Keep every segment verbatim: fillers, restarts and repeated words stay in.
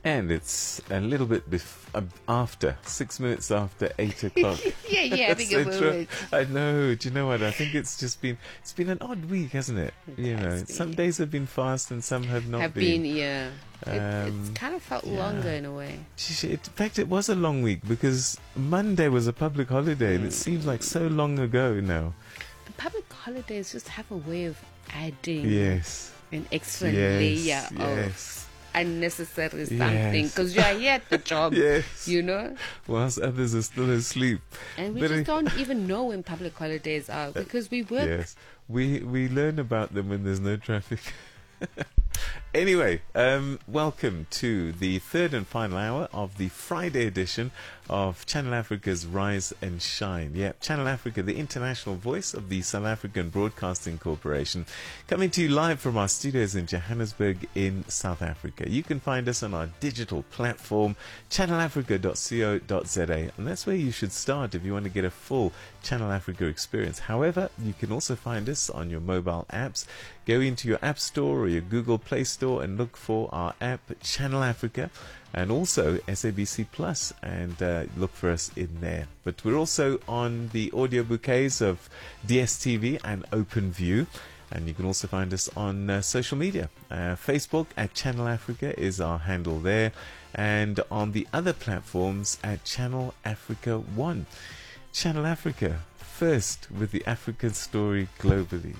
And it's a little bit bef- uh, after, six minutes after eight o'clock. yeah, yeah, I think it will. I know. Do you know what? I think it's just been, it's been an odd week, hasn't it? It you know, been. some days have been fast and some have not have been. been, yeah. It, Um, it's kind of felt yeah. longer in a way. In fact, it was a long week because Monday was a public holiday and it seems like so long ago now. The public holidays just have a way of adding Yes. an extra Yes, layer yes. of unnecessary something Yes. because you are here at the job, Yes. you know. Whilst others are still asleep. And we But just it- don't even know when public holidays are because we work. Yes, we we learn about them when there's no traffic. Anyway, um, welcome to the third and final hour of the Friday edition of Channel Africa's Rise and Shine. Yeah, Channel Africa, the international voice of the South African Broadcasting Corporation, coming to you live from our studios in Johannesburg in South Africa. You can find us on our digital platform, channel africa dot co dot za, and that's where you should start if you want to get a full Channel Africa experience. However, you can also find us on your mobile apps. Go into your App Store or your Google Play Store and look for our app, Channel Africa, and also S A B C Plus, and uh, look for us in there. But we're also on the audio bouquets of D S T V and OpenView, and you can also find us on uh, social media. Uh, Facebook at Channel Africa is our handle there, and on the other platforms at Channel Africa One. Channel Africa, first with the African story globally.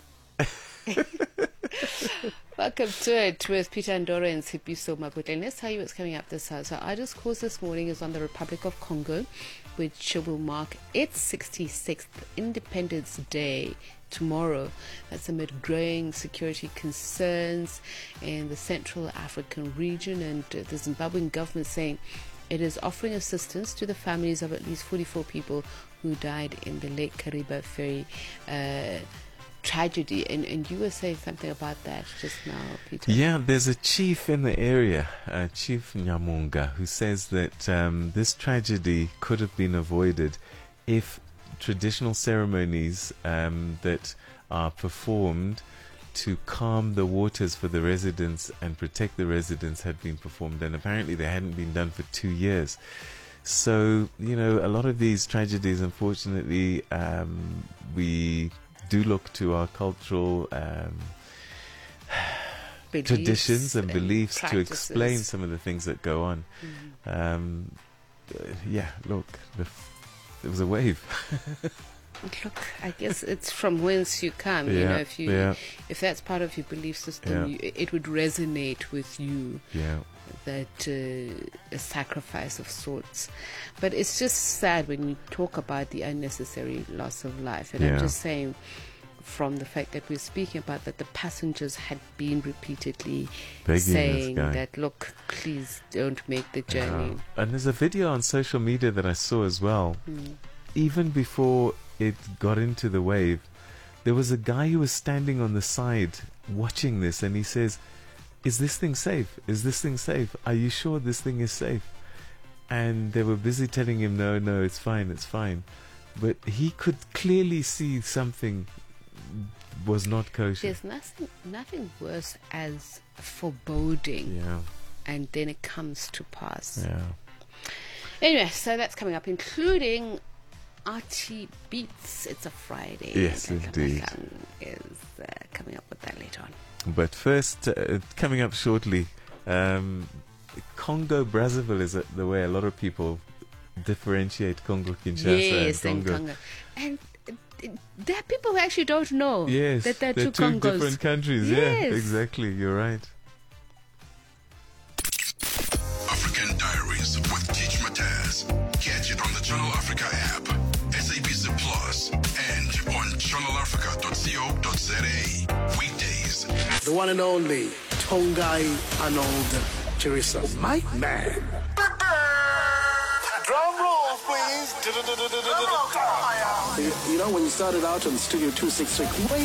Welcome to it with Peter Ndoro and Sipiso Maputle. And let's tell you what's coming up this hour. So our discourse this morning is on the Republic of Congo, which will mark its sixty-sixth Independence Day tomorrow. That's amid growing security concerns in the Central African region, and uh, the Zimbabwean government saying it is offering assistance to the families of at least forty-four people who died in the Lake Kariba ferry uh, tragedy. And, and you were saying something about that just now, Peter. Yeah, there's a chief in the area, uh, Chief Nyamunga, who says that um, this tragedy could have been avoided if traditional ceremonies um, that are performed to calm the waters for the residents and protect the residents had been performed, and apparently they hadn't been done for two years. So, you know, a lot of these tragedies, unfortunately, um, we do look to our cultural um, traditions and, and beliefs practices to explain some of the things that go on. Mm-hmm. Um, uh, yeah, look, the f- there was a wave. Look, I guess it's from whence you come. Yeah, you know, if you yeah. if that's part of your belief system, Yeah. you, it would resonate with you. Yeah. That uh, a sacrifice of sorts. But it's just sad when you talk about the unnecessary loss of life. And Yeah. I'm just saying, from the fact that we're speaking about that, the passengers had been repeatedly Begging saying this guy. that, look, please don't make the journey. Yeah. And there's a video on social media that I saw as well. Mm. Even before it got into the wave, there was a guy who was standing on the side watching this, and he says, is this thing safe? Is this thing safe? Are you sure this thing is safe? And they were busy telling him, no, no, it's fine, it's fine. But he could clearly see something was not kosher. There's nothing, nothing worse as foreboding, Yeah, and then it comes to pass. yeah. Anyway, so that's coming up, including Archie Beats. It's a Friday. Yes, and indeed. Lamacang is uh, coming up with that later on. But first, uh, coming up shortly, um, Congo Brazzaville is uh, the way a lot of people differentiate Congo Kinshasa Yes, and and Congo. Congo. And uh, uh, there are people who actually don't know Yes, that there are they're two two Congos. different countries. Yes. Yeah, exactly. You're right. African Diaries with Teach Mataz. Catch it on the Channel Africa app, S A B C Plus, and on channel africa dot co dot za. Weekdays. The one and only Tongai Arnold Chirisa. My man. Drum roll, please. You, you know, when you started out on Studio two sixty-three, way